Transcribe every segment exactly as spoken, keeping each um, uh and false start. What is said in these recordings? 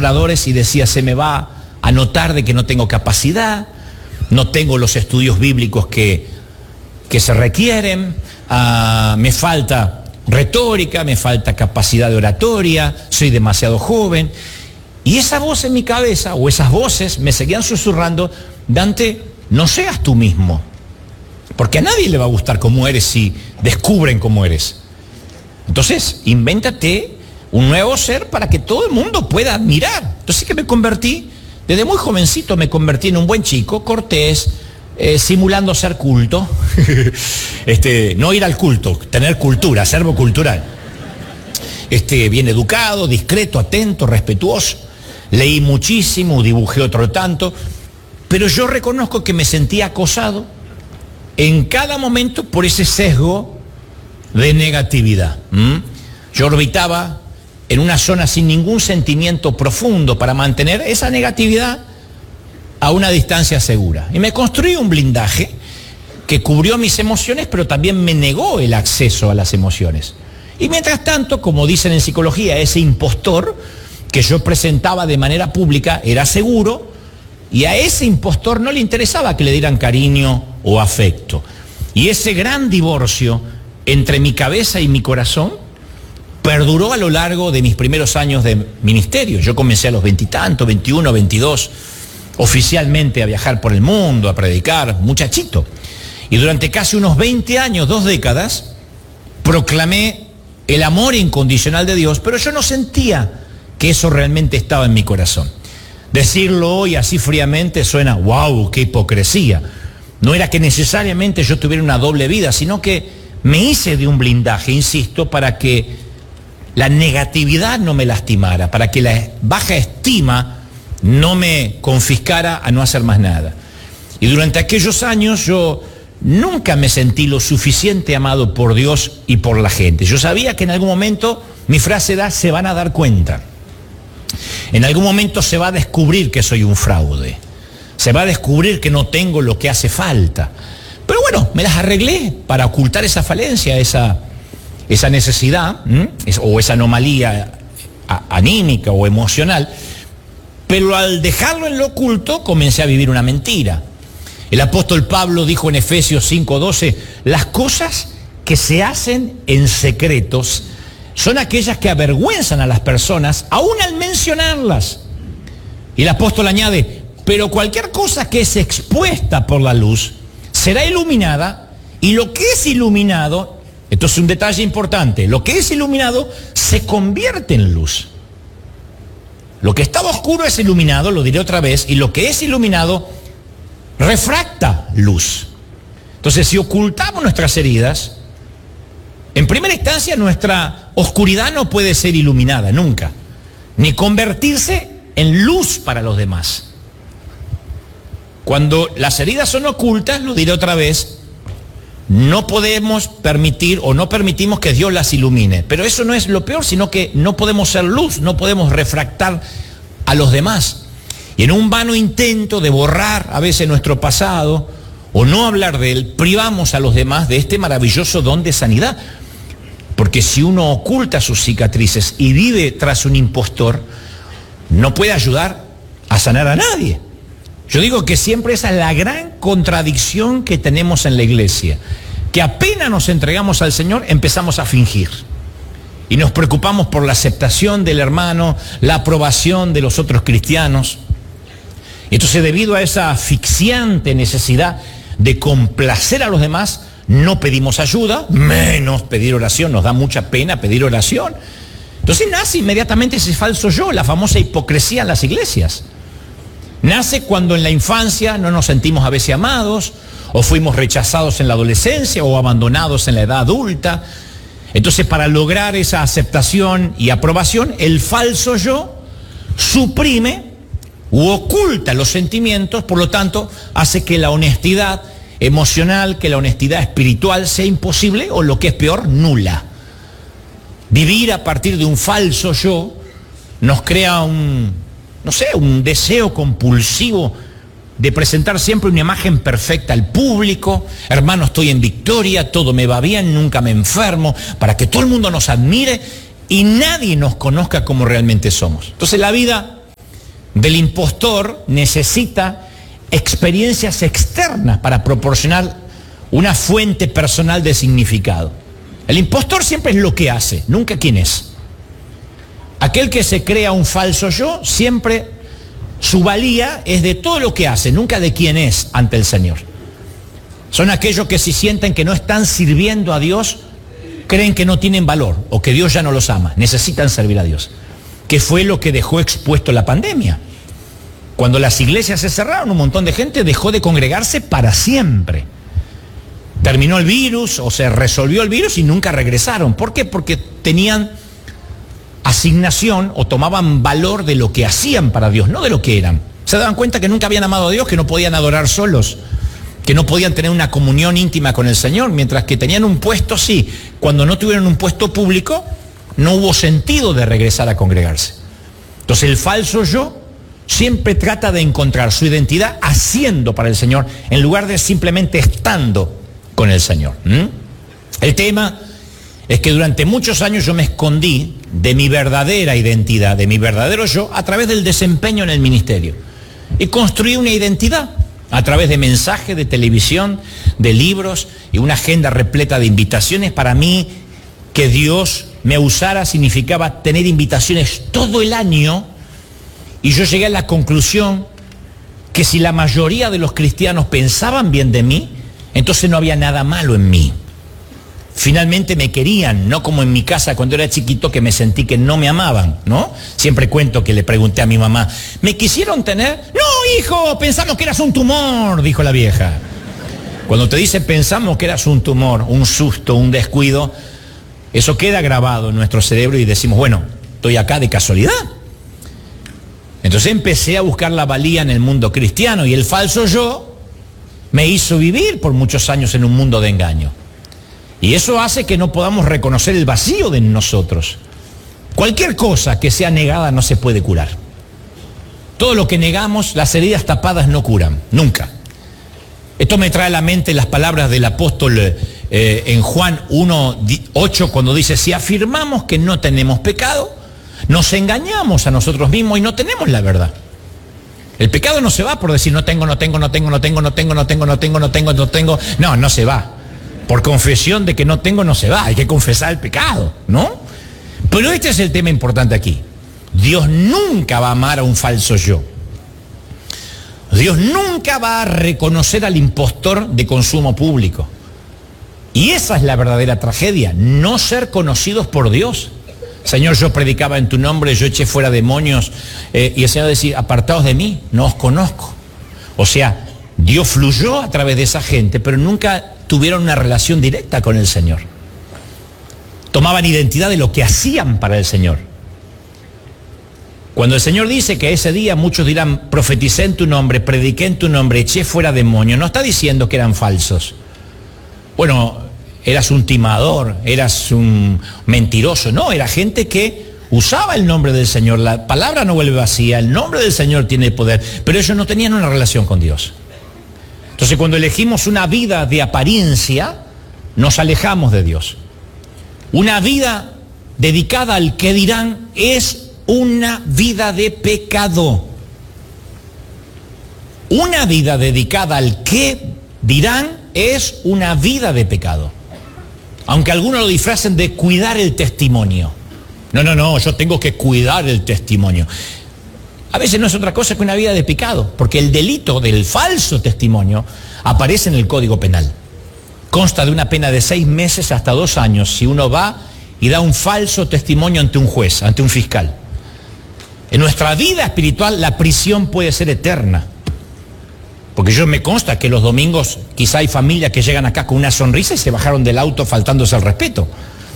obradores y decía, se me va a notar de que no tengo capacidad, no tengo los estudios bíblicos que, que se requieren, uh, me falta retórica, me falta capacidad de oratoria, soy demasiado joven. Y esa voz en mi cabeza, o esas voces, me seguían susurrando, Dante, no seas tú mismo, porque a nadie le va a gustar cómo eres si descubren cómo eres. Entonces, invéntate un nuevo ser para que todo el mundo pueda admirar. Entonces que me convertí, desde muy jovencito me convertí en un buen chico, cortés, eh, simulando ser culto. este, no ir al culto, tener cultura, acervo cultural. Este, bien educado, discreto, atento, respetuoso. Leí muchísimo, dibujé otro tanto, pero yo reconozco que me sentía acosado en cada momento por ese sesgo de negatividad. ¿Mm? Yo orbitaba en una zona sin ningún sentimiento profundo para mantener esa negatividad a una distancia segura. Y me construí un blindaje que cubrió mis emociones, pero también me negó el acceso a las emociones. Y mientras tanto, como dicen en psicología, ese impostor que yo presentaba de manera pública era seguro, y a ese impostor no le interesaba que le dieran cariño o afecto. Y ese gran divorcio entre mi cabeza y mi corazón perduró a lo largo de mis primeros años de ministerio. Yo comencé a los veintitantos, veintiuno, veintidós, oficialmente a viajar por el mundo, a predicar, muchachito. Y durante casi unos veinte años, dos décadas, proclamé el amor incondicional de Dios, pero yo no sentía que eso realmente estaba en mi corazón. Decirlo hoy así fríamente suena, wow, qué hipocresía. No era que necesariamente yo tuviera una doble vida, sino que me hice de un blindaje, insisto, para que la negatividad no me lastimara, para que la baja estima no me confiscara a no hacer más nada. Y durante aquellos años yo nunca me sentí lo suficiente amado por Dios y por la gente. Yo sabía que en algún momento, mi frase era, se van a dar cuenta. En algún momento se va a descubrir que soy un fraude. Se va a descubrir que no tengo lo que hace falta. Pero bueno, me las arreglé para ocultar esa falencia, esa, esa necesidad, ¿m? o esa anomalía anímica o emocional. Pero al dejarlo en lo oculto, comencé a vivir una mentira. El apóstol Pablo dijo en Efesios cinco doce, las cosas que se hacen en secretos son aquellas que avergüenzan a las personas, aún al mencionarlas. Y el apóstol añade, pero cualquier cosa que es expuesta por la luz será iluminada, y lo que es iluminado, esto es un detalle importante, lo que es iluminado se convierte en luz. Lo que estaba oscuro es iluminado, lo diré otra vez, y lo que es iluminado refracta luz. Entonces, si ocultamos nuestras heridas, en primera instancia nuestra oscuridad no puede ser iluminada nunca, ni convertirse en luz para los demás. Cuando las heridas son ocultas, lo diré otra vez, no podemos permitir o no permitimos que Dios las ilumine. Pero eso no es lo peor, sino que no podemos ser luz, no podemos refractar a los demás. Y en un vano intento de borrar a veces nuestro pasado o no hablar de él, privamos a los demás de este maravilloso don de sanidad. Porque si uno oculta sus cicatrices y vive tras un impostor, no puede ayudar a sanar a nadie. Yo digo que siempre esa es la gran contradicción que tenemos en la iglesia, que apenas nos entregamos al Señor empezamos a fingir y nos preocupamos por la aceptación del hermano, la aprobación de los otros cristianos. Entonces, debido a esa asfixiante necesidad de complacer a los demás, no pedimos ayuda, menos pedir oración, nos da mucha pena pedir oración. Entonces nace inmediatamente ese falso yo, la famosa hipocresía en las iglesias. Nace cuando en la infancia no nos sentimos a veces amados, o fuimos rechazados en la adolescencia, o abandonados en la edad adulta. Entonces, para lograr esa aceptación y aprobación, el falso yo suprime u oculta los sentimientos, por lo tanto, hace que la honestidad emocional, que la honestidad espiritual sea imposible, o lo que es peor, nula. Vivir a partir de un falso yo nos crea un, no sé, un deseo compulsivo de presentar siempre una imagen perfecta al público. Hermano, estoy en victoria, todo me va bien, nunca me enfermo, para que todo el mundo nos admire y nadie nos conozca como realmente somos. Entonces la vida del impostor necesita experiencias externas para proporcionar una fuente personal de significado. El impostor siempre es lo que hace, nunca quién es. Aquel que se crea un falso yo, siempre su valía es de todo lo que hace, nunca de quién es ante el Señor. Son aquellos que si sienten que no están sirviendo a Dios, creen que no tienen valor o que Dios ya no los ama, necesitan servir a Dios. Que fue lo que dejó expuesto la pandemia. Cuando las iglesias se cerraron, un montón de gente dejó de congregarse para siempre. Terminó el virus o se resolvió el virus y nunca regresaron. ¿Por qué? Porque tenían asignación o tomaban valor de lo que hacían para Dios, no de lo que eran. Se daban cuenta que nunca habían amado a Dios, que no podían adorar solos, que no podían tener una comunión íntima con el Señor, mientras que tenían un puesto, sí. Cuando no tuvieron un puesto público, no hubo sentido de regresar a congregarse. Entonces el falso yo siempre trata de encontrar su identidad haciendo para el Señor, en lugar de simplemente estando con el Señor. ¿Mm? El tema es que durante muchos años yo me escondí de mi verdadera identidad, de mi verdadero yo, a través del desempeño en el ministerio. Y construí una identidad a través de mensajes, de televisión, de libros y una agenda repleta de invitaciones. Para mí, que Dios me usara significaba tener invitaciones todo el año, y yo llegué a la conclusión que si la mayoría de los cristianos pensaban bien de mí, entonces no había nada malo en mí. Finalmente me querían, no como en mi casa cuando era chiquito, que me sentí que no me amaban, ¿no? Siempre cuento que le pregunté a mi mamá, ¿me quisieron tener? No, hijo, pensamos que eras un tumor, dijo la vieja. Cuando te dice pensamos que eras un tumor, un susto, un descuido, eso queda grabado en nuestro cerebro y decimos, bueno, estoy acá de casualidad. Entonces empecé a buscar la valía en el mundo cristiano y el falso yo me hizo vivir por muchos años en un mundo de engaño. Y eso hace que no podamos reconocer el vacío de nosotros. Cualquier cosa que sea negada no se puede curar. Todo lo que negamos, las heridas tapadas no curan, nunca. Esto me trae a la mente las palabras del apóstol eh, en Juan uno ocho, cuando dice, si afirmamos que no tenemos pecado, nos engañamos a nosotros mismos y no tenemos la verdad. El pecado no se va por decir no tengo, no tengo, no tengo, no tengo, no tengo, no tengo, no tengo, no tengo, no tengo. No, no se va. Por confesión de que no tengo no se va, hay que confesar el pecado, ¿no? Pero este es el tema importante aquí. Dios nunca va a amar a un falso yo. Dios nunca va a reconocer al impostor de consumo público. Y esa es la verdadera tragedia, no ser conocidos por Dios. Señor, yo predicaba en tu nombre, yo eché fuera demonios, eh, y el Señor decía, apartaos de mí, no os conozco. O sea, Dios fluyó a través de esa gente, pero nunca tuvieron una relación directa con el Señor. Tomaban identidad de lo que hacían para el Señor. Cuando el Señor dice que ese día muchos dirán, profeticé en tu nombre, prediqué en tu nombre, eché fuera demonios, no está diciendo que eran falsos. Bueno, eras un timador, eras un mentiroso. No, era gente que usaba el nombre del Señor. La palabra no vuelve vacía, el nombre del Señor tiene poder, pero ellos no tenían una relación con Dios. Entonces, cuando elegimos una vida de apariencia, nos alejamos de Dios. Una vida dedicada al qué dirán es una vida de pecado. Una vida dedicada al qué dirán es una vida de pecado. Aunque algunos lo disfracen de cuidar el testimonio. No, no, no, yo tengo que cuidar el testimonio. A veces no es otra cosa que una vida de pecado, porque el delito del falso testimonio aparece en el Código Penal. Consta de una pena de seis meses hasta dos años si uno va y da un falso testimonio ante un juez, ante un fiscal. En nuestra vida espiritual la prisión puede ser eterna. Porque yo me consta que los domingos quizá hay familias que llegan acá con una sonrisa y se bajaron del auto faltándose al respeto.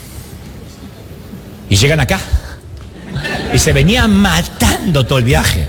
Y llegan acá y se venían matando todo el viaje.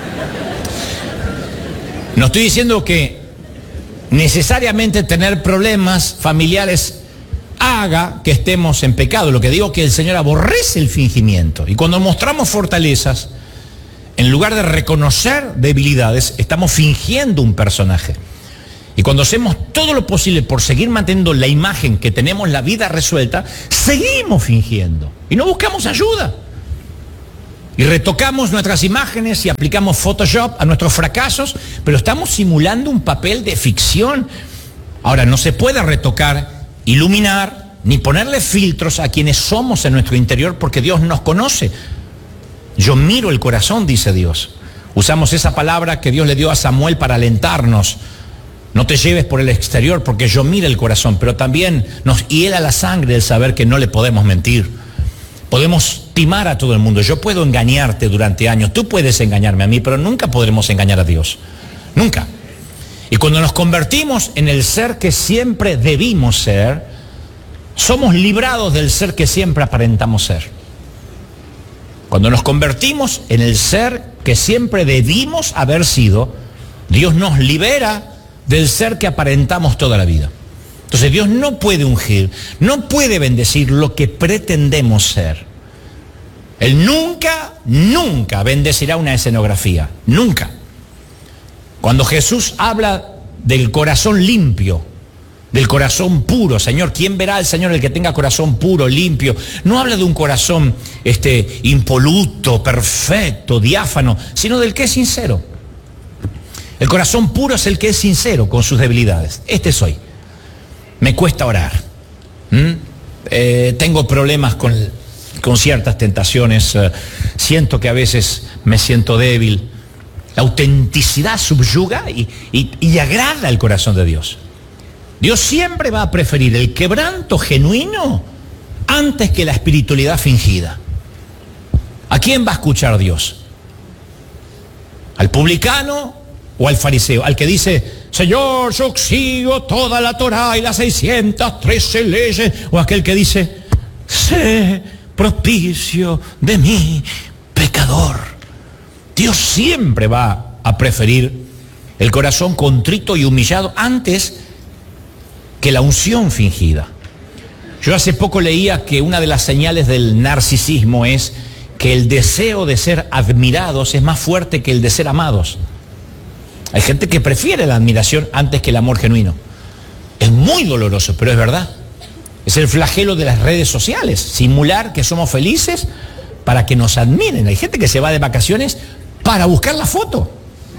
No estoy diciendo que necesariamente tener problemas familiares haga que estemos en pecado. Lo que digo es que el Señor aborrece el fingimiento. Y cuando mostramos fortalezas, en lugar de reconocer debilidades, estamos fingiendo un personaje. Y cuando hacemos todo lo posible por seguir manteniendo la imagen que tenemos la vida resuelta, seguimos fingiendo. Y no buscamos ayuda. Y retocamos nuestras imágenes y aplicamos Photoshop a nuestros fracasos, pero estamos simulando un papel de ficción. Ahora, no se puede retocar, iluminar, ni ponerle filtros a quienes somos en nuestro interior, porque Dios nos conoce. Yo miro el corazón, dice Dios. Usamos esa palabra que Dios le dio a Samuel para alentarnos. No te lleves por el exterior, porque yo miro el corazón, pero también nos hiela la sangre el saber que no le podemos mentir. Podemos timar a todo el mundo. Yo puedo engañarte durante años, tú puedes engañarme a mí, pero nunca podremos engañar a Dios. Nunca. Y cuando nos convertimos en el ser que siempre debimos ser, somos librados del ser que siempre aparentamos ser. Cuando nos convertimos en el ser que siempre debimos haber sido, Dios nos libera del ser que aparentamos toda la vida. Entonces Dios no puede ungir, no puede bendecir lo que pretendemos ser. Él nunca, nunca bendecirá una escenografía, nunca. Cuando Jesús habla del corazón limpio, del corazón puro, Señor, ¿quién verá al Señor? El que tenga corazón puro, limpio. No habla de un corazón este, impoluto, perfecto, diáfano, sino del que es sincero. El corazón puro es el que es sincero con sus debilidades. Este soy. Me cuesta orar. ¿Mm? Eh, tengo problemas con, con ciertas tentaciones. Eh, siento que a veces me siento débil. La autenticidad subyuga y, y, y agrada el corazón de Dios. Dios siempre va a preferir el quebranto genuino antes que la espiritualidad fingida. ¿A quién va a escuchar Dios? ¿Al publicano o al fariseo? Al que dice, Señor, yo sigo toda la Torá y las seiscientas trece leyes. O aquel que dice, sé propicio de mí, pecador. Dios siempre va a preferir el corazón contrito y humillado antes que la unción fingida. Yo hace poco leía que una de las señales del narcisismo es que el deseo de ser admirados es más fuerte que el de ser amados. Hay gente que prefiere la admiración antes que el amor genuino. Es muy doloroso, pero es verdad. Es el flagelo de las redes sociales, simular que somos felices para que nos admiren. Hay gente que se va de vacaciones para buscar la foto.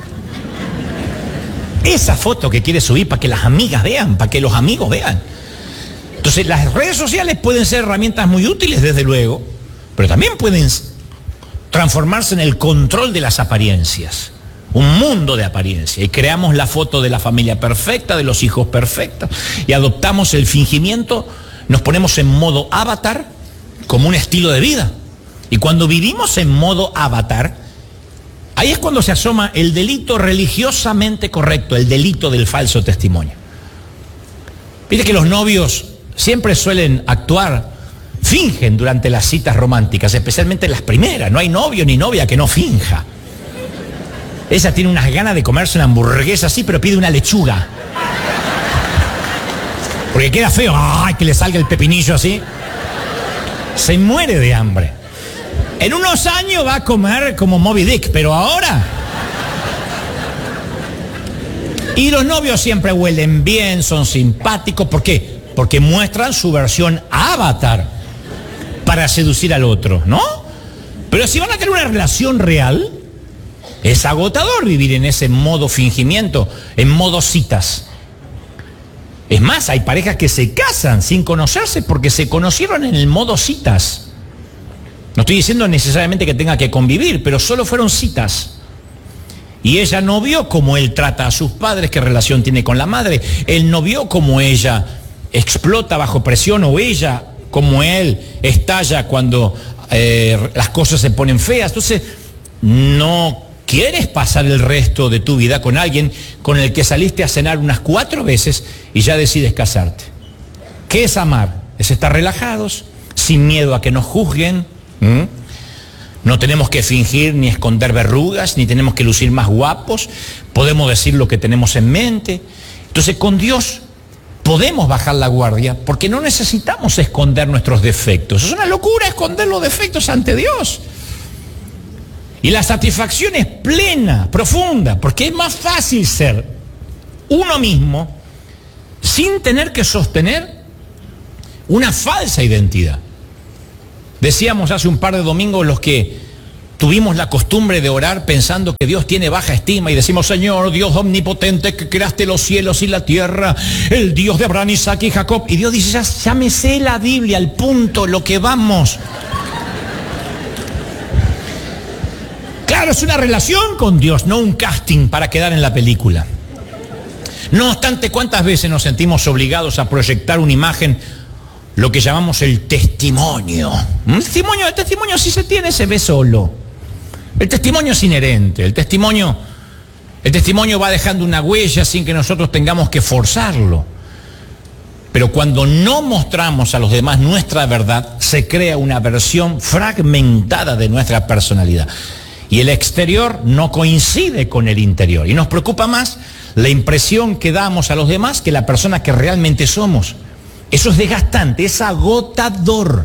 Esa foto que quiere subir para que las amigas vean, para que los amigos vean. Entonces, las redes sociales pueden ser herramientas muy útiles, desde luego, pero también pueden transformarse en el control de las apariencias. Un mundo de apariencia. Y creamos la foto de la familia perfecta, de los hijos perfectos, y adoptamos el fingimiento, nos ponemos en modo avatar como un estilo de vida. Y cuando vivimos en modo avatar, ahí es cuando se asoma el delito religiosamente correcto, el delito del falso testimonio. Viste que los novios siempre suelen actuar, fingen durante las citas románticas, especialmente las primeras. No hay novio ni novia que no finja. Ella tiene unas ganas de comerse una hamburguesa así, pero pide una lechuga. Porque queda feo, ¡ay!, que le salga el pepinillo así. Se muere de hambre. En unos años va a comer como Moby Dick, pero ahora... Y los novios siempre huelen bien, son simpáticos. ¿Por qué? Porque muestran su versión avatar para seducir al otro, ¿no? Pero si van a tener una relación real, es agotador vivir en ese modo fingimiento, en modo citas. Es más, hay parejas que se casan sin conocerse porque se conocieron en el modo citas. No estoy diciendo necesariamente que tenga que convivir, pero solo fueron citas. Y ella no vio cómo él trata a sus padres, qué relación tiene con la madre. Él no vio cómo ella explota bajo presión, o ella como él estalla cuando eh, las cosas se ponen feas. Entonces, no quieres pasar el resto de tu vida con alguien con el que saliste a cenar unas cuatro veces y ya decides casarte. ¿Qué es amar? Es estar relajados, sin miedo a que nos juzguen. ¿Mm? No tenemos que fingir ni esconder verrugas, ni tenemos que lucir más guapos. Podemos decir lo que tenemos en mente. Entonces, con Dios podemos bajar la guardia porque no necesitamos esconder nuestros defectos. Es una locura esconder los defectos ante Dios. Y la satisfacción es plena, profunda, porque es más fácil ser uno mismo sin tener que sostener una falsa identidad. Decíamos hace un par de domingos, los que tuvimos la costumbre de orar pensando que Dios tiene baja estima y decimos: Señor, Dios omnipotente que creaste los cielos y la tierra, el Dios de Abraham, Isaac y Jacob. Y Dios dice: ya, ya me sé la Biblia, al punto, lo que vamos. Claro, es una relación con Dios, no un casting para quedar en la película. No obstante, ¿cuántas veces nos sentimos obligados a proyectar una imagen, lo que llamamos el testimonio? ¿El testimonio, el testimonio si se tiene, se ve solo. El testimonio es inherente, el testimonio, el testimonio va dejando una huella sin que nosotros tengamos que forzarlo. Pero cuando no mostramos a los demás nuestra verdad, se crea una versión fragmentada de nuestra personalidad. Y el exterior no coincide con el interior. Y nos preocupa más la impresión que damos a los demás que la persona que realmente somos. Eso es desgastante, es agotador.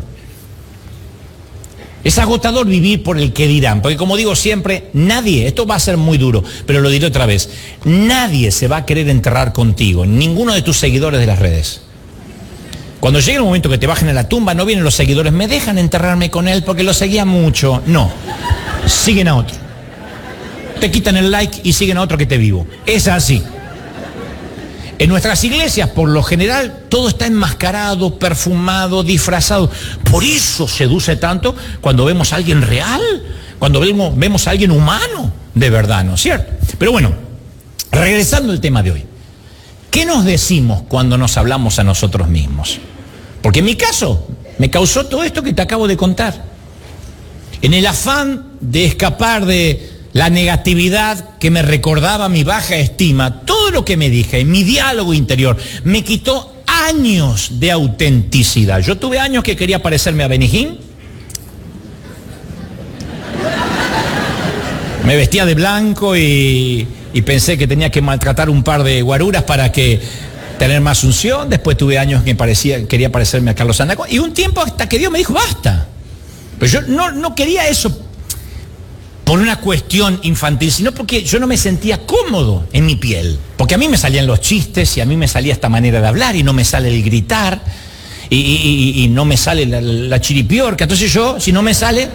Es agotador vivir por el que dirán. Porque como digo siempre, nadie, esto va a ser muy duro, pero lo diré otra vez, nadie se va a querer enterrar contigo, ninguno de tus seguidores de las redes. Cuando llegue el momento que te bajen a la tumba, no vienen los seguidores: me dejan enterrarme con él porque lo seguía mucho. No. Siguen a otro. Te quitan el like y siguen a otro que te vivo. Es así. En nuestras iglesias, por lo general, todo está enmascarado, perfumado, disfrazado. Por eso seduce tanto cuando vemos a alguien real, cuando vemos, vemos a alguien humano, de verdad, ¿no es cierto? Pero bueno, regresando al tema de hoy. ¿Qué nos decimos cuando nos hablamos a nosotros mismos? Porque en mi caso, me causó todo esto que te acabo de contar. En el afán de escapar de la negatividad que me recordaba mi baja estima, todo lo que me dije en mi diálogo interior me quitó años de autenticidad. Yo tuve años que quería parecerme a Benny Hinn. Me vestía de blanco y, y pensé que tenía que maltratar un par de guaruras para que tener más unción. Después tuve años que parecía, quería parecerme a Carlos Andaco. Y un tiempo hasta que Dios me dijo: basta. Pero yo no, no quería eso por una cuestión infantil, sino porque yo no me sentía cómodo en mi piel. Porque a mí me salían los chistes y a mí me salía esta manera de hablar y no me sale el gritar y, y, y, y no me sale la, la chiripiorca. Entonces yo, si no me sale,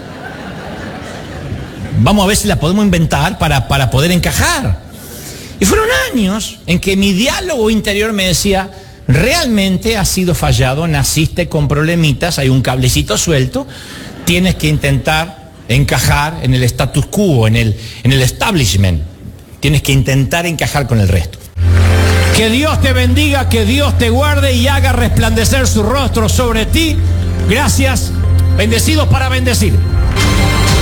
vamos a ver si la podemos inventar para, para poder encajar. Y fueron años en que mi diálogo interior me decía: realmente has sido fallado, naciste con problemitas, hay un cablecito suelto, tienes que intentar encajar en el status quo, en el, en el establishment. Tienes que intentar encajar con el resto. Que Dios te bendiga, que Dios te guarde y haga resplandecer su rostro sobre ti. Gracias, bendecidos para bendecir.